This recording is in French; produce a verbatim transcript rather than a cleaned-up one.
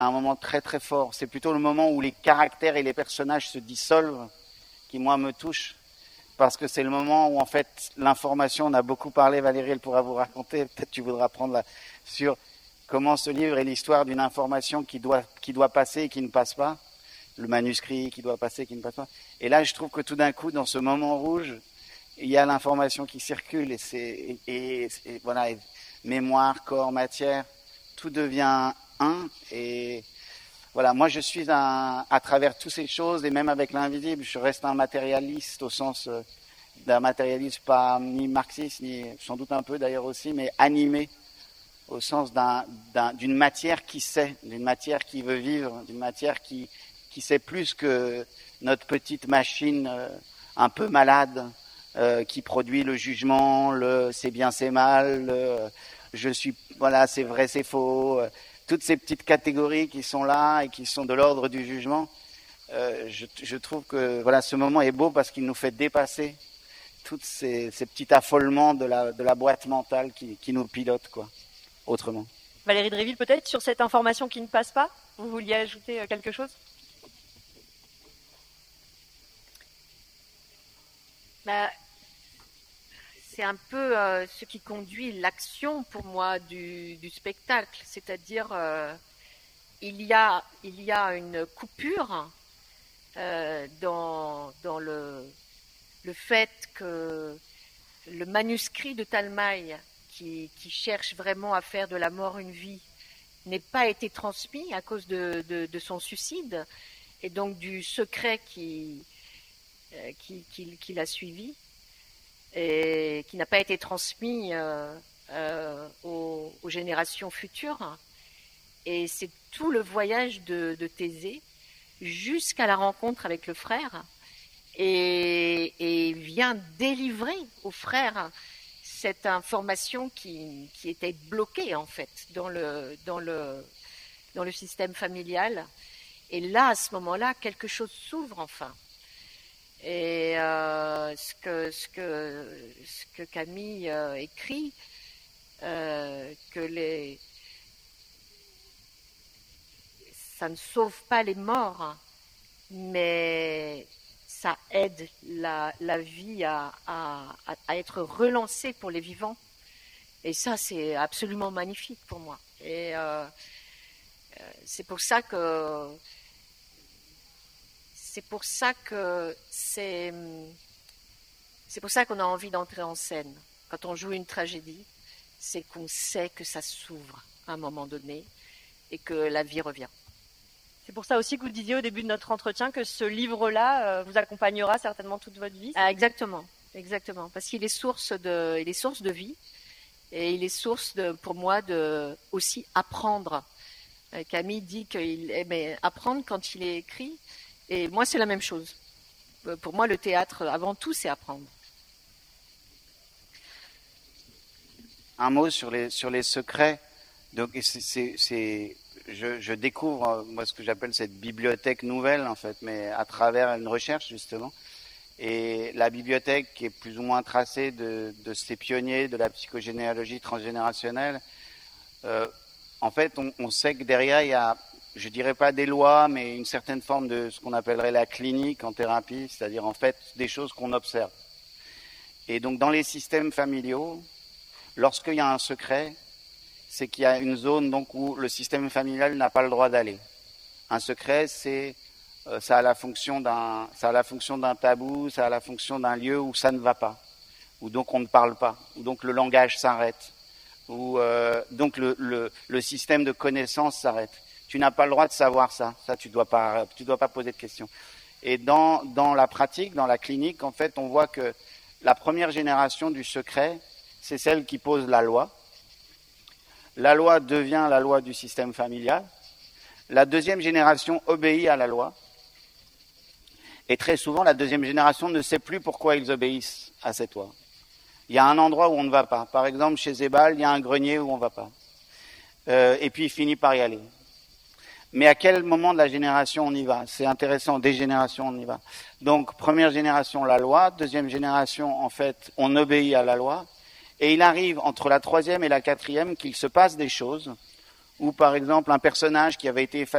un moment très très fort. C'est plutôt le moment où les caractères et les personnages se dissolvent qui, moi, me touche. Parce que c'est le moment où, en fait, l'information, on a beaucoup parlé, Valérie, elle pourra vous raconter, peut-être tu voudras prendre la, sur comment ce livre est l'histoire d'une information qui doit, qui doit passer et qui ne passe pas, le manuscrit qui doit passer et qui ne passe pas. Et là, je trouve que tout d'un coup, dans ce moment rouge, il y a l'information qui circule et c'est, et, et, et voilà, et mémoire, corps, matière, tout devient un. Et voilà, moi je suis un, à travers toutes ces choses, et même avec l'invisible, je reste un matérialiste au sens euh, d'un matérialiste pas ni marxiste, ni sans doute un peu d'ailleurs aussi, mais animé au sens d'un, d'un, d'une matière qui sait, d'une matière qui veut vivre, d'une matière qui, qui sait plus que notre petite machine euh, un peu malade euh, qui produit le jugement, le c'est bien, c'est mal, le je suis, voilà, c'est vrai, c'est faux, euh, toutes ces petites catégories qui sont là et qui sont de l'ordre du jugement. Euh, je, je trouve que voilà, ce moment est beau parce qu'il nous fait dépasser tous ces, ces petits affolements de la, de la boîte mentale qui, qui nous pilote, quoi, autrement. Valérie Dréville, peut-être, sur cette information qui ne passe pas, vous vouliez ajouter quelque chose ? Bah, c'est un peu euh, ce qui conduit l'action pour moi du, du spectacle, c'est-à-dire euh, il y a il y a une coupure euh, dans dans le le fait que le manuscrit de Talmaille qui qui cherche vraiment à faire de la mort une vie n'ait pas été transmis à cause de de, de son suicide et donc du secret qui euh, qui, qui qui l'a suivi et qui n'a pas été transmis euh, euh, aux, aux générations futures. Et c'est tout le voyage de, de Thésée jusqu'à la rencontre avec le frère et, et vient délivrer au frère cette information qui, qui était bloquée en fait dans le, dans le, dans le système familial. Et là, à ce moment-là, quelque chose s'ouvre enfin. Et euh, ce, que, ce, que, ce que Camille euh, écrit, euh, que les, ça ne sauve pas les morts, mais ça aide la, la vie à, à, à être relancée pour les vivants. Et ça, c'est absolument magnifique pour moi. Et euh, c'est pour ça que C'est pour ça que c'est, c'est pour ça qu'on a envie d'entrer en scène. Quand on joue une tragédie, c'est qu'on sait que ça s'ouvre à un moment donné et que la vie revient. C'est pour ça aussi que vous disiez au début de notre entretien que ce livre-là euh, vous accompagnera certainement toute votre vie. Ah, exactement, exactement, parce qu'il est source de, il est source de vie et il est source de, pour moi, de aussi apprendre. Camille dit qu'il aimait apprendre quand il est écrit. Et moi, c'est la même chose. Pour moi, le théâtre, avant tout, c'est apprendre. Un mot sur les, sur les secrets. Donc, c'est, c'est, c'est, je, je découvre, moi, ce que j'appelle cette bibliothèque nouvelle, en fait, mais à travers une recherche, justement. Et la bibliothèque qui est plus ou moins tracée de, de ces pionniers de la psychogénéalogie transgénérationnelle, euh, en fait, on, on sait que derrière, il y a, je dirais pas des lois, mais une certaine forme de ce qu'on appellerait la clinique en thérapie, c'est-à-dire en fait des choses qu'on observe. Et donc dans les systèmes familiaux, lorsqu'il y a un secret, c'est qu'il y a une zone donc où le système familial n'a pas le droit d'aller. Un secret, c'est euh, ça a la fonction d'un, ça a la fonction d'un tabou, ça a la fonction d'un lieu où ça ne va pas, où donc on ne parle pas, où donc le langage s'arrête, où euh, donc le, le, le système de connaissance s'arrête. Tu n'as pas le droit de savoir ça, ça tu dois pas, tu dois pas poser de questions. Et dans, dans la pratique, dans la clinique, en fait, on voit que la première génération du secret, c'est celle qui pose la loi. La loi devient la loi du système familial. La deuxième génération obéit à la loi. Et très souvent, la deuxième génération ne sait plus pourquoi ils obéissent à cette loi. Il y a un endroit où on ne va pas. Par exemple, chez Zébal, il y a un grenier où on ne va pas. Euh, et puis, il finit par y aller. Mais à quel moment de la génération on y va? C'est intéressant, des générations on y va. Donc, première génération, la loi. Deuxième génération, en fait, on obéit à la loi. Et il arrive entre la troisième et la quatrième qu'il se passe des choses ou par exemple un personnage qui avait été effacé